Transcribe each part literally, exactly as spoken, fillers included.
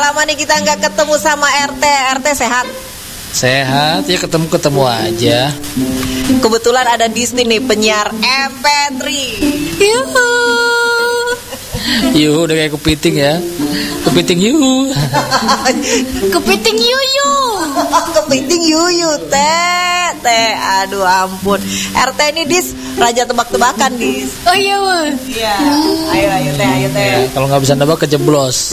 lama nih kita nggak ketemu sama R T. R T sehat? Sehat ya, ketemu-ketemu aja. Kebetulan ada Disney nih, penyiar M P tiga. Yuhu. Yuhu udah kayak kepiting ya. Kepiting yuhu. Kepiting yuyu. Kepiting yuyu teh. Teh aduh ampun. R T ini Dis raja tebak-tebakan Dis. Oh iya mah. Iya. Ayo ayo teh ayo teh. Ya, kalau nggak bisa nebak kejeblos.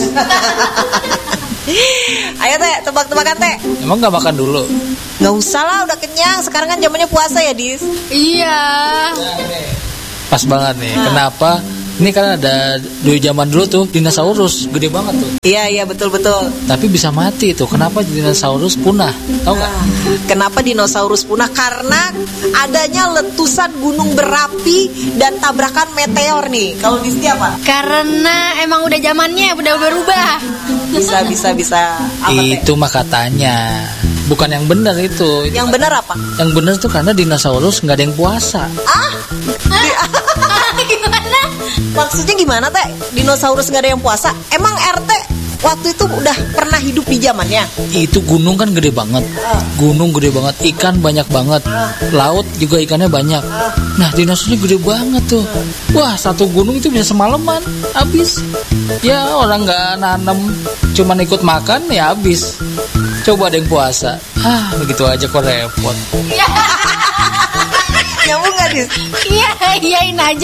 Ayo teh tebak-tebakan teh. Emang nggak makan dulu? Nggak usah lah, udah kenyang. Sekarang kan zamannya puasa ya Dis. Iya. Pas banget nih. Kenapa? Ini kan ada dulu zaman dulu tuh dinosaurus gede banget tuh. Iya iya betul betul. Tapi bisa mati tuh. Kenapa dinosaurus punah? Tahu nggak? Kenapa dinosaurus punah? Karena adanya letusan gunung berapi dan tabrakan meteor nih. Kalau di sini apa? Karena emang udah zamannya udah berubah. Bisa bisa bisa. Apa teh? Itu mah katanya. Bukan yang benar itu. Yang benar apa? Yang benar tuh karena dinosaurus nggak ada yang puasa. Ah? Gimana? Maksudnya gimana teh? Dinosaurus nggak ada yang puasa? Emang R T waktu itu udah pernah hidup di zamannya? Itu gunung kan gede banget. Gunung gede banget, ikan banyak banget. Laut juga ikannya banyak. Nah, dinosaurusnya gede banget tuh. Wah, satu gunung itu bisa semalaman habis. Ya, orang nggak nanam, cuman ikut makan ya habis. Coba ada yang puasa. Ah, begitu aja kok repot. Nyambung nggak Dis? Iya, iyain aja.